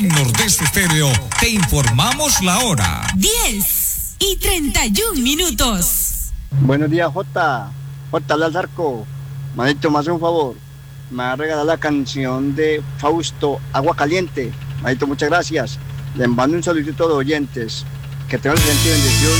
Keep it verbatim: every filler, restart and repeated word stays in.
En Nordeste Estéreo te informamos la hora. diez y treinta y un minutos. Buenos días, Jota. Jota, habla el Zarco. Manito, me hace un favor. Me va a regalar la canción de Fausto, Agua Caliente. Manito, muchas gracias. Le mando un saludito a todos los oyentes. Que tengan el sentido bendición